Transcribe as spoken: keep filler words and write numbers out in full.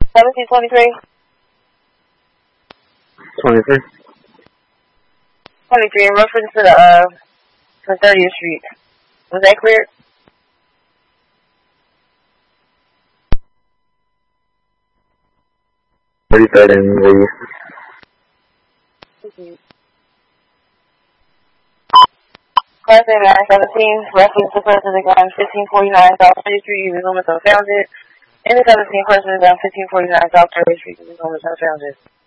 seventeen twenty-three. twenty-three. twenty-three in reference to the, uh, to thirtieth Street. Was that clear? thirty-third and the... Mm-hmm. Class A nine seventeen, reference to person again, fifteen forty-nine South thirtieth Street, resume as unfounded. And the seventeen person again, fifteen forty-nine South thirtieth Street, resume as unfounded.